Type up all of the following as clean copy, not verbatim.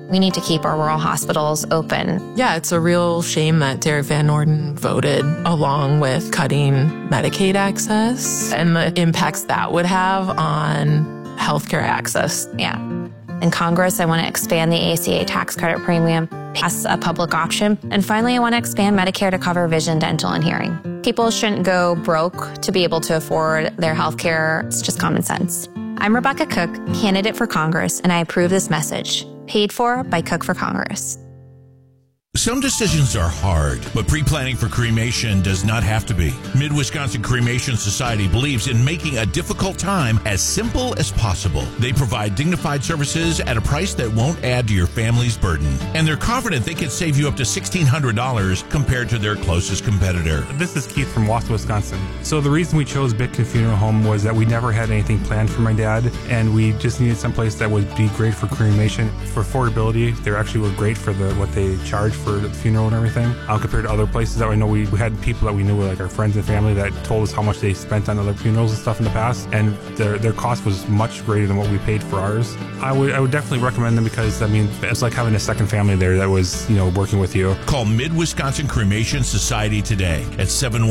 We need to keep our rural hospitals open. Yeah, it's a real shame that Derek Van Orden voted along with cutting Medicaid access and the impacts that would have on healthcare access. Yeah. In Congress, I want to expand the ACA tax credit premium, pass a public option, and finally, I want to expand Medicare to cover vision, dental, and hearing. People shouldn't go broke to be able to afford their healthcare. It's just common sense. I'm Rebecca Cook, candidate for Congress, and I approve this message. Paid for by Cook for Congress. Some decisions are hard, but pre-planning for cremation does not have to be. Mid-Wisconsin Cremation Society believes in making a difficult time as simple as possible. They provide dignified services at a price that won't add to your family's burden. And they're confident they can save you up to $1,600 compared to their closest competitor. This is Keith from Wausau, Wisconsin. So the reason we chose Bitkin Funeral Home was that we never had anything planned for my dad, and we just needed someplace that would be great for cremation. For affordability, they actually were great for what they charge for the funeral and everything. Compared to other places that I know, we had people that we knew, like our friends and family, that told us how much they spent on other funerals and stuff in the past, and their cost was much greater than what we paid for ours. I would definitely recommend them because, I mean, it's like having a second family there that was, working with you. Call Mid-Wisconsin Cremation Society today at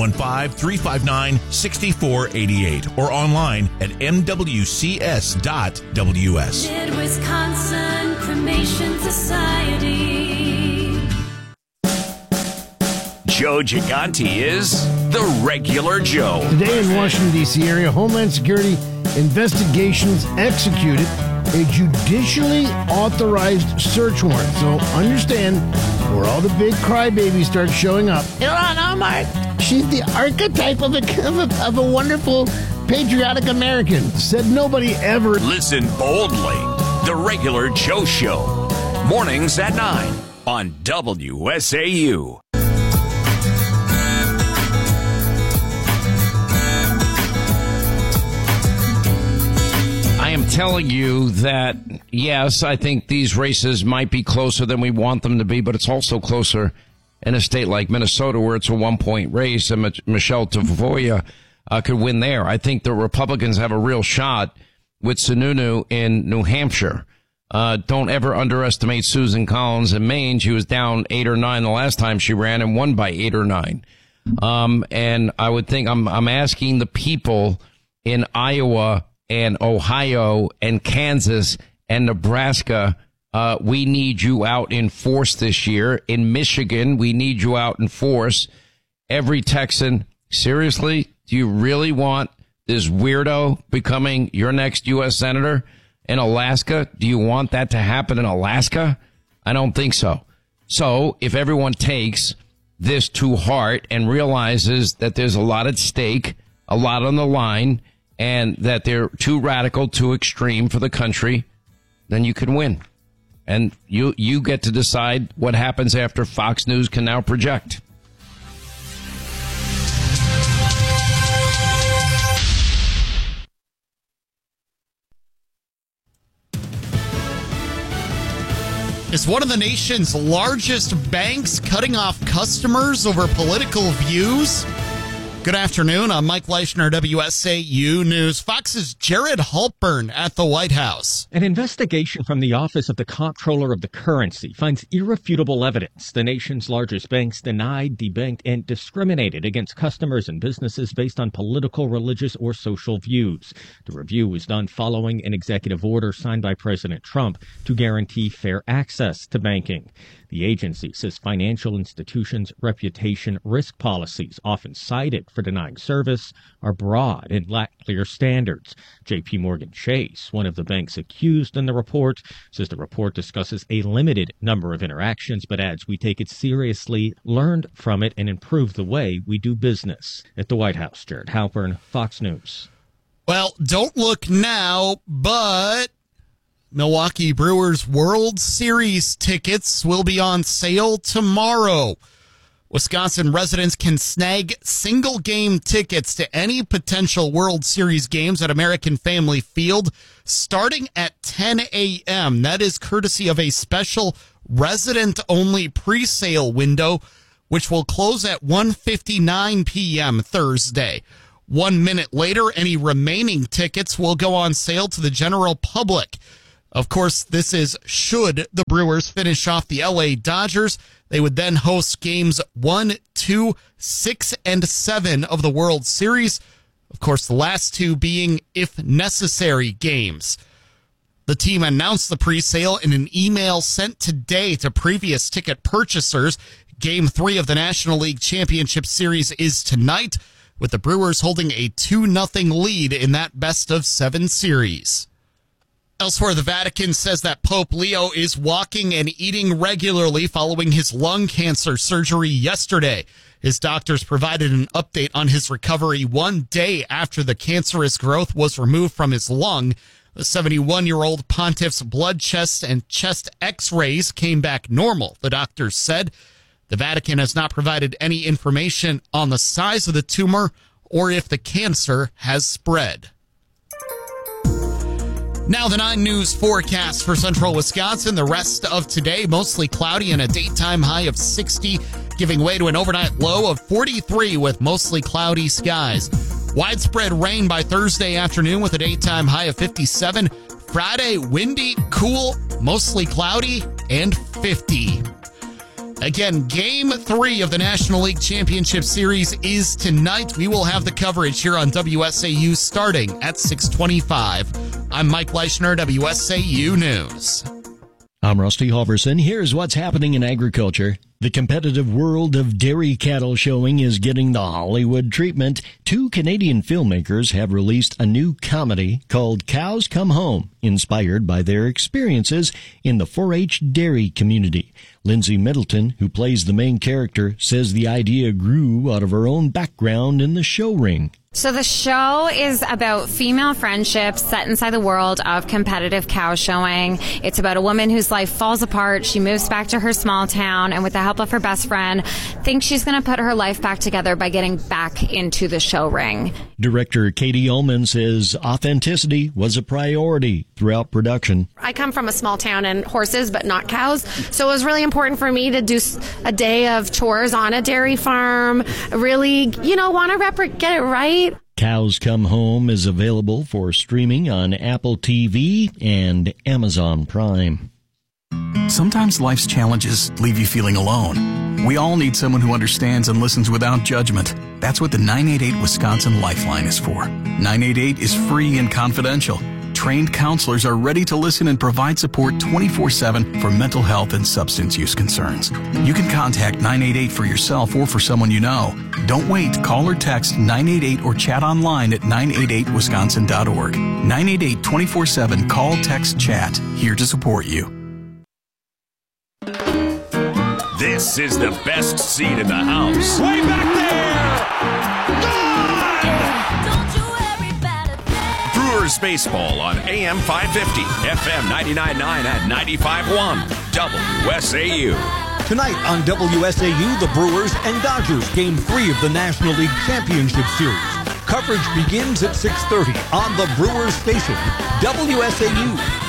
715-359-6488 or online at mwcs.ws. Mid-Wisconsin Cremation Society. Joe Gigante is the Regular Joe. Today in Washington, D.C. area, Homeland Security investigations executed a judicially authorized search warrant. So understand where all the big crybabies start showing up. Ilhan Omar, she's the archetype of a wonderful, patriotic American. Said nobody ever. Listen boldly. The Regular Joe Show. Mornings at 9 on WSAU. I'm telling you that, yes, I think these races might be closer than we want them to be, but it's also closer in a state like Minnesota where it's a 1-point race and Michelle Tafoya could win there. I think the Republicans have a real shot with Sununu in New Hampshire. Don't ever underestimate Susan Collins in Maine. She was down 8 or 9 the last time she ran and won by 8 or 9. And I would think I'm asking the people in Iowa and Ohio and Kansas and Nebraska, we need you out in force this year. In Michigan, we need you out in force. Every Texan, seriously, do you really want this weirdo becoming your next U.S. Senator? In Alaska, do you want that to happen in Alaska? I don't think so. So if everyone takes this to heart and realizes that there's a lot at stake, a lot on the line, and that they're too radical, too extreme for the country, then you can win. And you get to decide what happens after Fox News can now project. Is one of the nation's largest banks cutting off customers over political views? Good afternoon. I'm Mike Leishner, WSAU News. Fox's Jared Halpern at the White House. An investigation from the Office of the Comptroller of the Currency finds irrefutable evidence the nation's largest banks denied, debanked, and discriminated against customers and businesses based on political, religious, or social views. The review was done following an executive order signed by President Trump to guarantee fair access to banking. The agency says financial institutions' reputation risk policies, often cited for denying service, are broad and lack clear standards. J.P. Morgan Chase, one of the banks accused in the report, says the report discusses a limited number of interactions, but adds we take it seriously, learned from it, and improve the way we do business. At the White House, Jared Halpern, Fox News. Well, don't look now, but Milwaukee Brewers World Series tickets will be on sale tomorrow. Wisconsin residents can snag single-game tickets to any potential World Series games at American Family Field starting at 10 a.m. That is courtesy of a special resident-only pre-sale window, which will close at 1:59 p.m. Thursday. 1 minute later, any remaining tickets will go on sale to the general public. Of course, this is should the Brewers finish off the LA Dodgers. They would then host games 1, 2, 6, and 7 of the World Series. Of course, the last two being if necessary games. The team announced the presale in an email sent today to previous ticket purchasers. Game 3 of the National League Championship Series is tonight, with the Brewers holding a 2-0 lead in that best-of-7 series. Elsewhere, the Vatican says that Pope Leo is walking and eating regularly following his lung cancer surgery yesterday. His doctors provided an update on his recovery 1 day after the cancerous growth was removed from his lung. The 71-year-old pontiff's blood chest and chest x-rays came back normal, the doctors said. The Vatican has not provided any information on the size of the tumor or if the cancer has spread. Now the 9 News forecast for central Wisconsin. The rest of today, mostly cloudy and a daytime high of 60, giving way to an overnight low of 43 with mostly cloudy skies. Widespread rain by Thursday afternoon with a daytime high of 57. Friday, windy, cool, mostly cloudy, and 50. Again, Game 3 of the National League Championship Series is tonight. We will have the coverage here on WSAU starting at 6:25. I'm Mike Leischner, WSAU News. I'm Rusty Halverson. Here's what's happening in agriculture. The competitive world of dairy cattle showing is getting the Hollywood treatment. 2 Canadian filmmakers have released a new comedy called Cows Come Home, inspired by their experiences in the 4-H dairy community. Lindsay Middleton, who plays the main character, says the idea grew out of her own background in the show ring. So the show is about female friendships set inside the world of competitive cow showing. It's about a woman whose life falls apart. She moves back to her small town and with the help of her best friend, thinks she's going to put her life back together by getting back into the show ring. Director Katie Ullman says authenticity was a priority throughout production. I come from a small town and horses, but not cows. So it was really important for me to do a day of chores on a dairy farm. Really, want to get it right. Cows Come Home is available for streaming on Apple TV and Amazon Prime. Sometimes life's challenges leave you feeling alone. We all need someone who understands and listens without judgment. That's what the 988 Wisconsin Lifeline is for. 988 is free and confidential. Trained counselors are ready to listen and provide support 24/7 for mental health and substance use concerns. You can contact 988 for yourself or for someone you know. Don't wait. Call or text 988 or chat online at 988wisconsin.org. 988 24/7 call, text, chat. Here to support you. This is the best seat in the house. Way back there! Brewers baseball on AM 550, FM 99.9 and 95.1, WSAU. Tonight on WSAU, the Brewers and Dodgers, Game 3 of the National League Championship Series. Coverage begins at 6:30 on the Brewers station, WSAU.